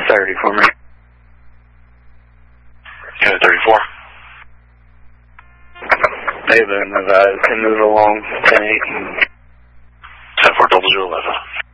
30 for me. Unit 34. They've been advised to move along 10-8. 10-4, 0011.